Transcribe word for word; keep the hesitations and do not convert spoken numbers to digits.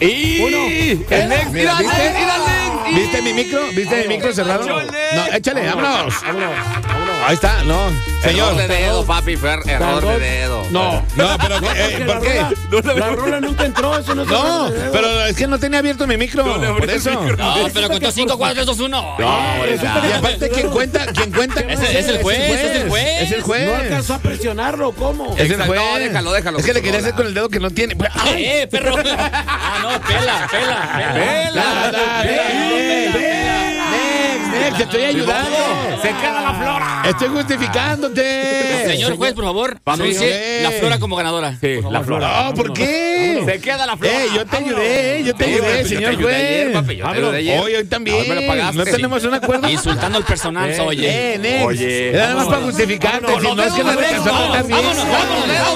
Y Uno. el next, mira, ¿Viste? mira, next. ¿Viste mi micro? ¿Viste mi micro cerrado? No, échale, vámonos. Ahí está, no. Error Señor. de dedo, papi, Fer, error de dedo. No. No, pero eh, ¿por qué? La rola nunca entró, eso no es No, error de dedo. pero es que no tenía abierto mi micro. No le abrí Por el eso. micro. No, pero contó cinco, cuatro, tres, dos, uno. No, resulta Y aparte, ¿quién cuenta? ¿Quién cuenta? Ese- es el juez, es el juez. Es el juez. No alcanzó a presionarlo, ¿cómo? Es el Exacto, juez. no, déjalo, déjalo, Es que le por quería favor. hacer con el dedo que no tiene. ¡Ay! Eh, perro. Ah, no, pela, pela, pela. Pela, pela, Pela, Next, next, te estoy ayudando. Se queda la flora. Estoy justificándote. Señor juez, por favor, anuncie Señor. la flora como ganadora. Sí, la flora. No, ¿por qué? Se queda la flora. Eh, yo te ayudé, yo te Sí, ayudé, pues, yo señor te ayudé ayer, juez. papi, yo te ayudé ayer. Hoy, hoy también. Ahora me lo pagaste. No tenemos un acuerdo. Insultando al personal, oye. Eh, next. Oye, Era nada más para justificarte. Si no es que no le alcanzó a Vámonos, contar bien. vámonos, vámonos.